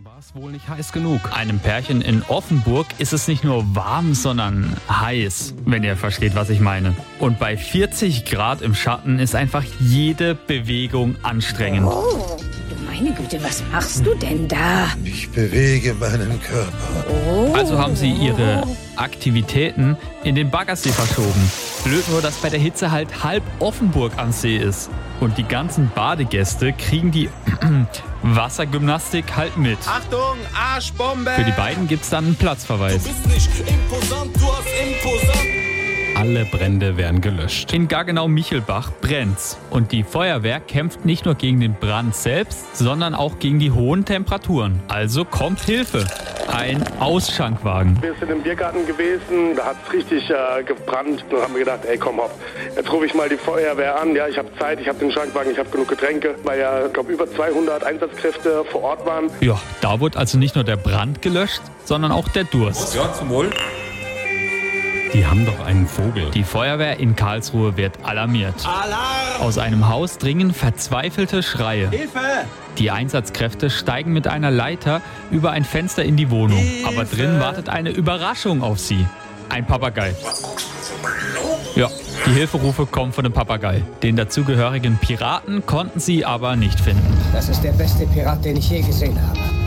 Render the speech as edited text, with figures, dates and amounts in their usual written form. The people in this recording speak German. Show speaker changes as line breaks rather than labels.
War es wohl nicht heiß genug? Einem Pärchen in Offenburg ist es nicht nur warm, sondern heiß, wenn ihr versteht, was ich meine. Und bei 40 Grad im Schatten ist einfach jede Bewegung anstrengend.
Oh, du meine Güte, was machst du denn da?
Ich bewege meinen Körper.
Oh.
Also haben sie ihre Aktivitäten in den Baggersee verschoben. Blöd nur, dass bei der Hitze halt halb Offenburg am See ist. Und die ganzen Badegäste kriegen die Wassergymnastik halt mit.
Achtung, Arschbombe!
Für die beiden gibt's dann einen Platzverweis.
Du bist nicht imposant, du hast imposant.
Alle Brände werden gelöscht.
In Gaggenau-Michelbach brennt's. Und die Feuerwehr kämpft nicht nur gegen den Brand selbst, sondern auch gegen die hohen Temperaturen. Also kommt Hilfe. Ein Ausschankwagen.
Wir sind im Biergarten gewesen, da hat es richtig gebrannt. Dann haben wir gedacht, ey komm hopp, jetzt rufe ich mal die Feuerwehr an. Ja, ich habe Zeit, ich habe den Schankwagen, ich habe genug Getränke, weil ja, ich glaube, über 200 Einsatzkräfte vor Ort waren.
Ja, da wurde also nicht nur der Brand gelöscht, sondern auch der Durst.
Ja, zum Wohl.
Die haben doch einen Vogel.
Die Feuerwehr in Karlsruhe wird alarmiert.
Alarm!
Aus einem Haus dringen verzweifelte Schreie.
Hilfe!
Die Einsatzkräfte steigen mit einer Leiter über ein Fenster in die Wohnung.
Hilfe!
Aber drin wartet eine Überraschung auf sie. Ein Papagei. Ja, die Hilferufe kommen von dem Papagei. Den dazugehörigen Piraten konnten sie aber nicht finden.
Das ist der beste Pirat, den ich je gesehen habe.